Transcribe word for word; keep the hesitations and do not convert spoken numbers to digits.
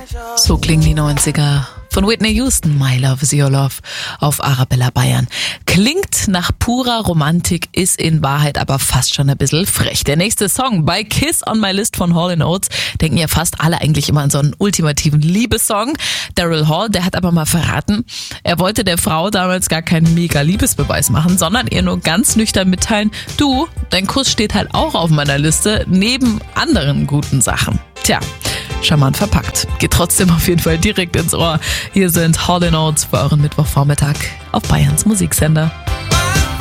So klingen die neunziger. Von Whitney Houston, My Love is Your Love auf Arabella Bayern. Klingt nach purer Romantik, ist in Wahrheit aber fast schon ein bisschen frech. Der nächste Song bei Kiss on My List von Hall and Oates, denken ja fast alle eigentlich immer an so einen ultimativen Liebessong. Daryl Hall, der hat aber mal verraten, er wollte der Frau damals gar keinen mega Liebesbeweis machen, sondern ihr nur ganz nüchtern mitteilen, du, dein Kuss steht halt auch auf meiner Liste, neben anderen guten Sachen. Tja, charmant verpackt. Geht trotzdem auf jeden Fall direkt ins Ohr. Hier sind Hall and Oates für euren Mittwochvormittag auf Bayerns Musiksender.